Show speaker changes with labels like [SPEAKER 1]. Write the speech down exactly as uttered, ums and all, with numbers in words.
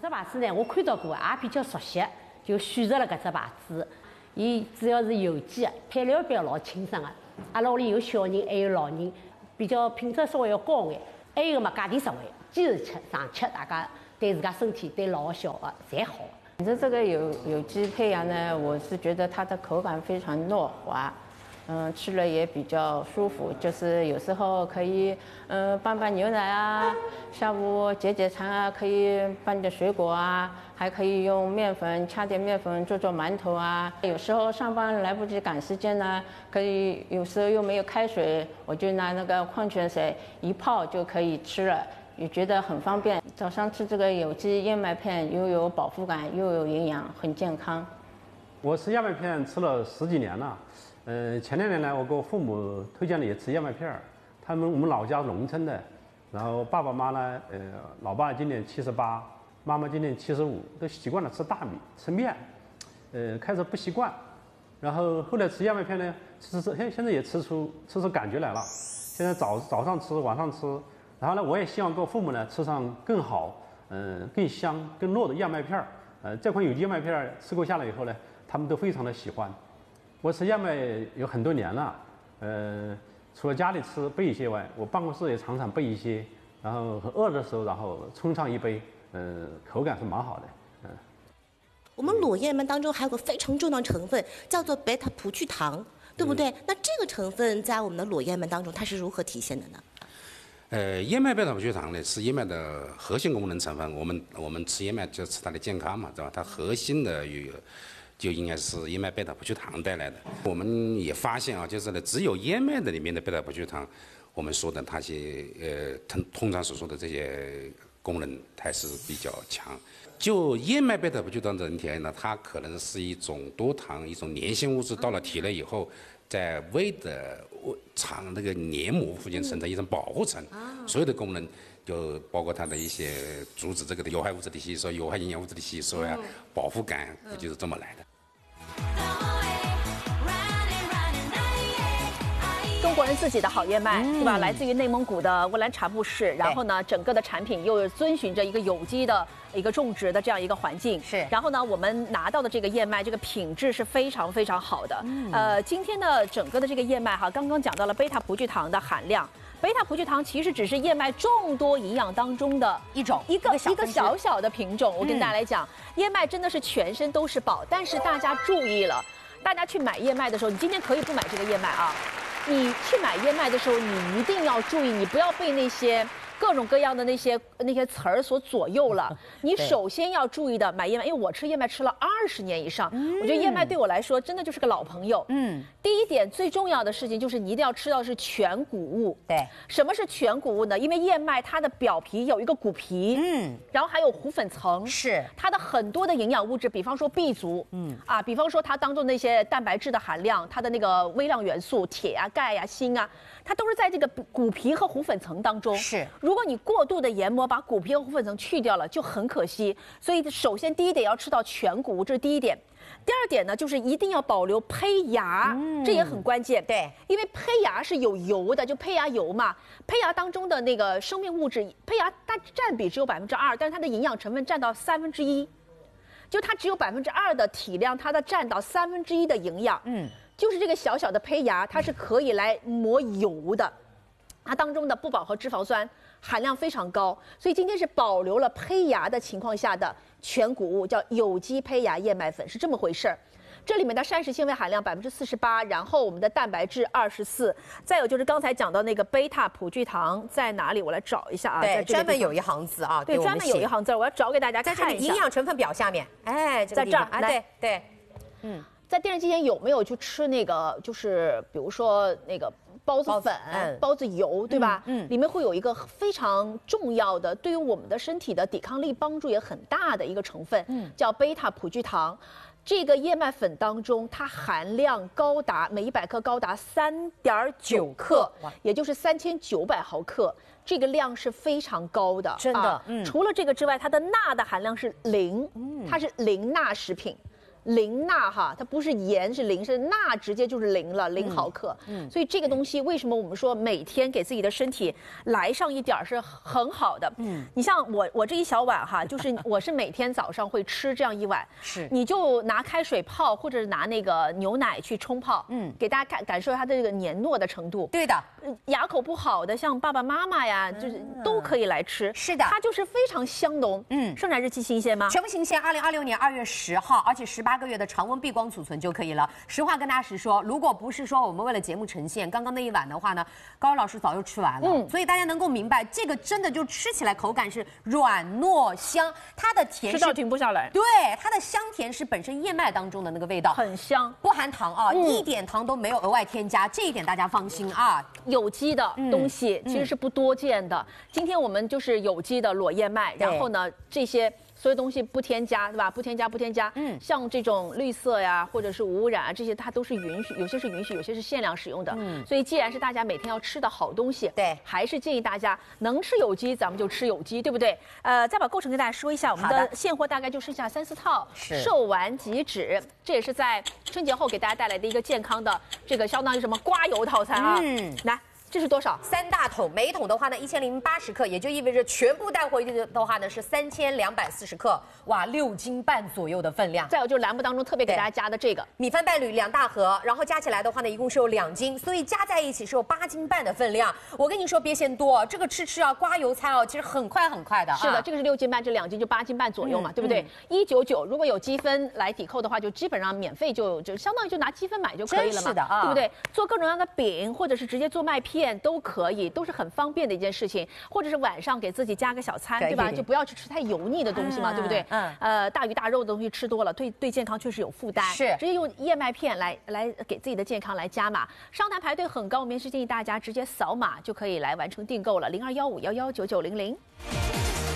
[SPEAKER 1] 只牌子呢，我看到过，也比较熟悉，就选择了搿只牌子。伊主要是有机的，配料表老清爽的。阿拉屋里有小人，还有老人，比较品质稍微要高眼。还有嘛，价钿实惠，坚持吃上吃，大家对自家身体、对老小的侪好。
[SPEAKER 2] 你的这个有有机胚芽呢，我是觉得它的口感非常糯滑。嗯，吃了也比较舒服，就是有时候可以，嗯，拌拌牛奶啊，下午解解馋啊，可以拌点水果啊，还可以用面粉掐点面粉做做馒头啊。有时候上班来不及赶时间呢，可以有时候又没有开水，我就拿那个矿泉水一泡就可以吃了，也觉得很方便。早上吃这个有机燕麦片，又有饱腹感，又有营养，很健康。
[SPEAKER 3] 我吃燕麦片吃了十几年了。嗯，前两年呢，我给我父母推荐了也吃燕麦片儿。他们我们老家农村的，然后爸爸妈呢，呃，老爸今年七十八，妈妈今年七十五，都习惯了吃大米、吃面，呃，开始不习惯，然后后来吃燕麦片呢，吃吃现现在也吃出吃出感觉来了。现在早早上吃，晚上吃，然后呢，我也希望给我父母呢吃上更好，嗯、呃，更香、更糯的燕麦片儿。呃，这款有机燕麦片儿吃过下来以后呢，他们都非常的喜欢。我吃燕麦有很多年了，呃，除了家里吃备一些外，我办公室也常常备一些，然后饿的时候，然后冲上一杯，呃，口感是蛮好的，嗯、呃。
[SPEAKER 4] 我们裸燕麦当中还有个非常重要的成分，叫做贝塔葡聚糖，对不对？嗯、那这个成分在我们的裸燕麦当中，它是如何体现的呢？
[SPEAKER 5] 呃，燕麦贝塔葡聚糖呢是燕麦的核心功能成分。我们我们吃燕麦就吃它的健康嘛，对吧？它核心的有。就应该是燕麦贝塔葡聚糖带来的。我们也发现啊，就是呢，只有燕麦的里面的贝塔葡聚糖，我们说的它些呃通通常所说的这些功能还是比较强。就燕麦贝塔葡聚糖整体而言呢，它可能是一种多糖、一种粘性物质，到了体内以后，在胃的肠那个黏膜附近形成一种保护层，所有的功能。就包括它的一些阻止这个的有害物质的吸收、有害营养物质的吸收呀、饱腹感，就是这么来的。
[SPEAKER 6] 中国人自己的好燕麦，对吧？来自于内蒙古的乌兰察布市，然后呢，整个的产品又遵循着一个有机的一个种植的这样一个环境。
[SPEAKER 7] 是。
[SPEAKER 6] 然后呢，我们拿到的这个燕麦，这个品质是非常非常好的。呃，今天的整个的这个燕麦哈，刚刚讲到了贝塔葡聚糖的含量。贝塔葡聚糖其实只是燕麦众多营养当中的
[SPEAKER 7] 一种，
[SPEAKER 6] 一个一个小小的品种。我跟大家来讲，
[SPEAKER 7] 嗯、
[SPEAKER 6] 燕麦真的是全身都是宝，但是大家注意了，大家去买燕麦的时候，你今天可以不买这个燕麦啊，你去买燕麦的时候，你一定要注意，你不要被那些各种各样的那些那些词儿所左右了。你首先要注意的买燕麦，因为我吃燕麦吃了二十年以上，嗯、我觉得燕麦对我来说真的就是个老朋友。嗯，第一点最重要的事情就是你一定要吃到是全谷物。
[SPEAKER 7] 对，
[SPEAKER 6] 什么是全谷物呢？因为燕麦它的表皮有一个谷皮，嗯，然后还有糊粉层，
[SPEAKER 7] 是它
[SPEAKER 6] 的很多的营养物质，比方说 B 族，嗯啊，比方说它当中那些蛋白质的含量，它的那个微量元素铁呀、钙呀、锌啊，它都是在这个谷皮和糊粉层当中。
[SPEAKER 7] 是。
[SPEAKER 6] 如果你过度的研磨，把谷皮和糊粉层去掉了，就很可惜。所以，首先第一点要吃到全谷物，这是第一点。第二点呢，就是一定要保留胚芽，嗯、这也很关键。
[SPEAKER 7] 对，
[SPEAKER 6] 因为胚芽是有油的，就胚芽油嘛。胚芽当中的那个生命物质，胚芽它占比只有百分之二，但是它的营养成分占到三分之一，就它只有百分之二的体量，它的占到三分之一的营养。嗯，就是这个小小的胚芽，它是可以来磨油的。它当中的不饱和脂肪酸含量非常高，所以今天是保留了胚芽的情况下的全谷物，叫有机胚芽燕麦粉，是这么回事儿。这里面的膳食纤维含量百分之四十八，然后我们的蛋白质二十四，再有就是刚才讲到那个贝塔葡聚糖在哪里？我来找一下啊。
[SPEAKER 7] 对，专门有一行字啊。
[SPEAKER 6] 对，专门有一行字，我要找给大家看一下。
[SPEAKER 7] 在这里营养成分表下面，哎，
[SPEAKER 6] 在这儿
[SPEAKER 7] 啊，对对，
[SPEAKER 6] 嗯，在电视机前有没有去吃那个，就是比如说那个包子粉、嗯、包子油，对吧？嗯，嗯里面会有一个非常重要的，对于我们的身体的抵抗力帮助也很大的一个成分，嗯，叫贝塔葡聚糖。这个燕麦粉当中，它含量高达每一百克高达三点九克，也就是三千九百毫克，这个量是非常高的，
[SPEAKER 7] 真的。
[SPEAKER 6] 啊、嗯，除了这个之外，它的钠的含量是零，嗯，它是零钠食品。 零钠哈，它不是盐是零，是钠直接就是零了，零毫克。嗯，所以这个东西为什么我们说每天给自己的身体来上一点是很好的？嗯，你像我我这一小碗哈，就是我是每天早上会吃这样一碗，
[SPEAKER 7] 是，
[SPEAKER 6] 你就拿开水泡，或者是拿那个牛奶去冲泡，嗯，给大家感感受它的这个黏糯的程度。
[SPEAKER 7] 对的，
[SPEAKER 6] 牙口不好的，像爸爸妈妈呀，就是都可以来吃。
[SPEAKER 7] 是的，
[SPEAKER 6] 它就是非常香浓。嗯，生产日期新鲜吗？
[SPEAKER 7] 全部新鲜，二零二六年二月十号，而且十八个月的常温闭光储存就可以了。实话跟大家实说，如果不是说我们为了节目呈现，刚刚那一碗的话呢，高老师早就吃完了。嗯，所以大家能够明白，这个真的就吃起来口感是软糯香，它的甜是
[SPEAKER 6] 吃到停不下来。
[SPEAKER 7] 对，它的香甜是本身燕麦当中的那个味道，
[SPEAKER 6] 很香，
[SPEAKER 7] 不含糖啊，嗯、一点糖都没有额外添加，这一点大家放心啊。
[SPEAKER 6] 有机的东西其实是不多见的。嗯、今天我们就是有机的裸燕麦，然后呢这些。所有东西不添加，对吧？不添加，不添加。嗯，像这种绿色呀，或者是无污染啊，这些它都是允许，有些是允许，有些是限量使用的。嗯，所以既然是大家每天要吃的好东西，
[SPEAKER 7] 对，
[SPEAKER 6] 还是建议大家能吃有机，咱们就吃有机，对不对？呃，再把构成跟大家说一下，我们的现货大概就剩下三四套，售完即止。这也是在春节后给大家带来的一个健康的这个相当于什么刮油套餐啊。嗯，来。这是多少？
[SPEAKER 7] 三大桶，每一桶的话呢，一千零八十克，也就意味着全部带回去的话呢是三千两百四十克，哇，六斤半左右的分量。
[SPEAKER 6] 再有就是栏目当中特别给大家加的这个
[SPEAKER 7] 米饭伴侣两大盒，然后加起来的话呢，一共是有两斤，所以加在一起是有八斤半的分量。我跟你说，别嫌多，这个吃吃啊，刮油餐哦，其实很快很快的、啊。
[SPEAKER 6] 是的，这个是六斤半，这两斤就八斤半左右嘛，嗯、对不对？一九九，如果有积分来抵扣的话，就基本上免费就就相当于就拿积分买就可以了嘛，
[SPEAKER 7] 是的啊，
[SPEAKER 6] 对不对？做各种各样的饼，或者是直接做麦片都可以。都是很方便的一件事情，或者是晚上给自己加个小餐，对吧？就不要去吃太油腻的东西嘛，嗯、对不对？嗯。呃，大鱼大肉的东西吃多了，对对健康确实有负担。
[SPEAKER 7] 是。
[SPEAKER 6] 直接用燕麦片来来给自己的健康来加码。商台排队很高，我们是建议大家直接扫码就可以来完成订购了，零二幺五幺幺九九零零。